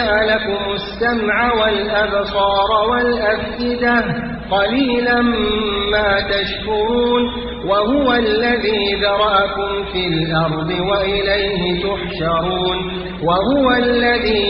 لكم السمع والأبصار والأفئدة قليلا ما تشكرون وهو الذي ذرأكم في الأرض وإليه تحشرون وهو الذي